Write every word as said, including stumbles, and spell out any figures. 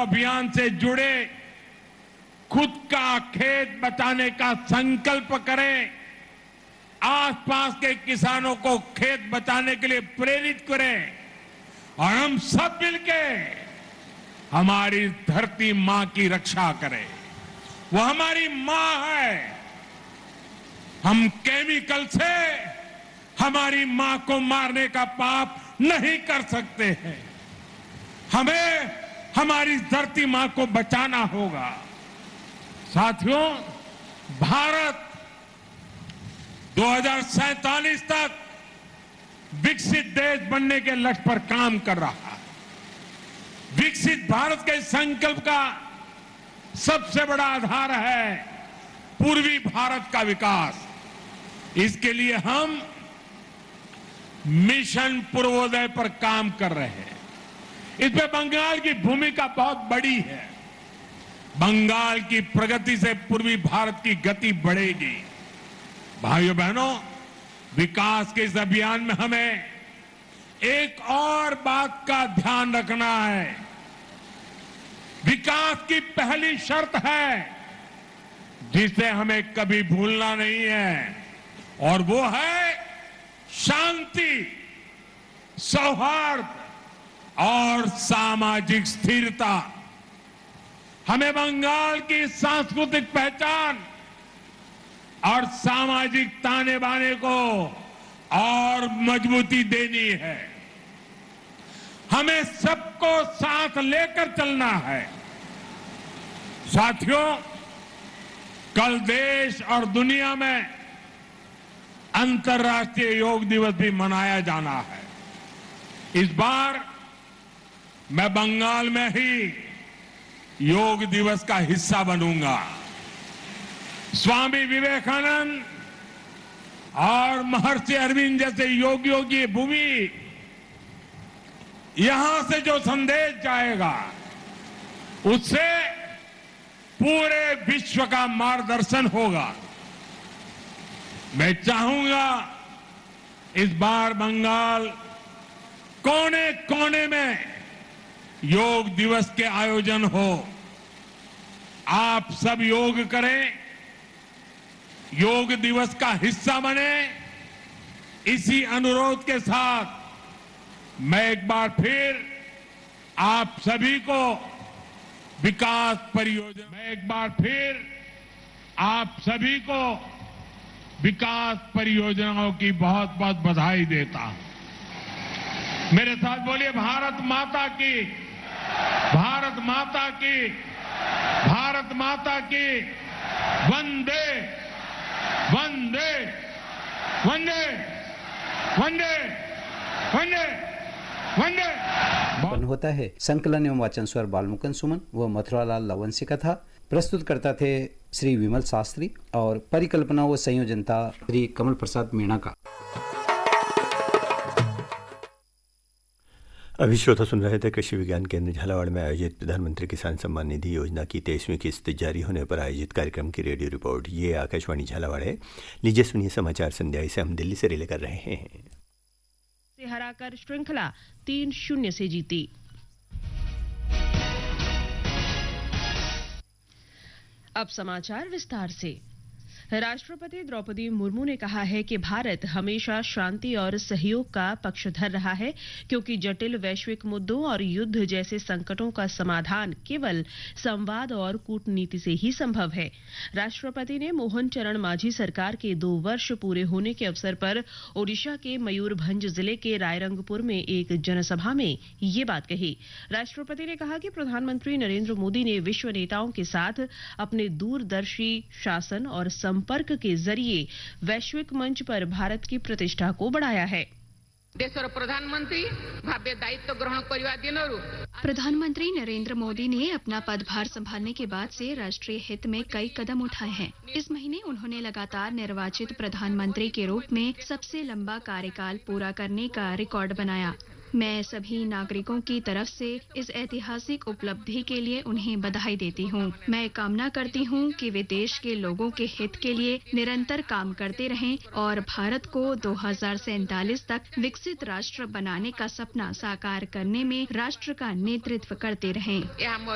अभियान से जुड़े खुद का खेत बचाने का संकल्प करें, आसपास के किसानों को खेत बचाने के लिए प्रेरित करें और हम सब मिलके हमारी धरती मां की रक्षा करें। वो हमारी मां है। हम केमिकल से हमारी मां को मारने का पाप नहीं कर सकते हैं। हमें हमारी धरती मां को बचाना होगा। साथियों, भारत दो हज़ार सैंतालीस तक विकसित देश बनने के लक्ष्य पर काम कर रहा है। विकसित भारत के संकल्प का सबसे बड़ा आधार है पूर्वी भारत का विकास। इसके लिए हम मिशन पूर्वोदय पर काम कर रहे हैं। इसमें बंगाल की भूमिका बहुत बड़ी है। बंगाल की प्रगति से पूर्वी भारत की गति बढ़ेगी। भाइयों बहनों, विकास के इस अभियान में हमें एक और बात का ध्यान रखना है। विकास की पहली शर्त है जिसे हमें कभी भूलना नहीं है, और वो है शांति, सौहार्द और सामाजिक स्थिरता। हमें बंगाल की सांस्कृतिक पहचान और सामाजिक ताने बाने को और मजबूती देनी है। हमें सबको साथ लेकर चलना है। साथियों, कल देश और दुनिया में अंतर्राष्ट्रीय योग दिवस भी मनाया जाना है। इस बार मैं बंगाल में ही योग दिवस का हिस्सा बनूंगा। स्वामी विवेकानंद और महर्षि अरविंद जैसे योगियों की भूमि, यहां से जो संदेश जाएगा उससे पूरे विश्व का मार्गदर्शन होगा। मैं चाहूंगा इस बार बंगाल कोने कोने में योग दिवस के आयोजन हो। आप सब योग करें, योग दिवस का हिस्सा बने। इसी अनुरोध के साथ मैं एक बार फिर आप सभी को विकास परियोजना मैं एक बार फिर आप सभी को विकास परियोजनाओं की बहुत बहुत बधाई देता हूं। मेरे साथ बोलिए, भारत माता की, भारत माता की, भारत माता की। वंदे वंदे वंदे वंदे वंदे वंदे। बन होता है संकलन एवं वाचन स्वर बालमुकुंद सुमन व मथुरालाल लवंशी का था। प्रस्तुत करता थे श्री विमल शास्त्री और परिकल्पना व संयोजनता श्री कमल प्रसाद मीणा का। अभी श्रोता सुन रहे थे कृषि विज्ञान केंद्र झालावाड़ में आयोजित प्रधानमंत्री किसान सम्मान निधि योजना की तेईसवीं किस्त जारी होने पर आयोजित कार्यक्रम की रेडियो रिपोर्ट। ये आकाशवाणी झालावाड़ है। लीजिए सुनिए समाचार संध्या। इसे हम दिल्ली से रिले कर रहे हैं। से हराकर श्रृंखला तीन शून्य से जीती। अब समाचार विस्तार से। राष्ट्रपति द्रौपदी मुर्मू ने कहा है कि भारत हमेशा शांति और सहयोग का पक्षधर रहा है, क्योंकि जटिल वैश्विक मुद्दों और युद्ध जैसे संकटों का समाधान केवल संवाद और कूटनीति से ही संभव है। राष्ट्रपति ने मोहन चरण मांझी सरकार के दो वर्ष पूरे होने के अवसर पर ओडिशा के मयूरभंज जिले के रायरंगपुर में एक जनसभा में ये बात कही। राष्ट्रपति ने कहा कि प्रधानमंत्री नरेंद्र मोदी ने विश्व नेताओं के साथ अपने दूरदर्शी शासन और संपर्क के जरिए वैश्विक मंच पर भारत की प्रतिष्ठा को बढ़ाया है। देशर प्रधानमंत्री भाव्य दायित्व ग्रहण करने दिनरू प्रधानमंत्री नरेंद्र मोदी ने अपना पदभार संभालने के बाद से राष्ट्रीय हित में कई कदम उठाए हैं। इस महीने उन्होंने लगातार निर्वाचित प्रधानमंत्री के रूप में सबसे लंबा कार्यकाल पूरा करने का रिकॉर्ड बनाया। मैं सभी नागरिकों की तरफ से इस ऐतिहासिक उपलब्धि के लिए उन्हें बधाई देती हूं। मैं कामना करती हूं कि वे देश के लोगों के हित के लिए निरंतर काम करते रहें और भारत को दो हज़ार सैंतालीस तक विकसित राष्ट्र बनाने का सपना साकार करने में राष्ट्र का नेतृत्व करते रहें।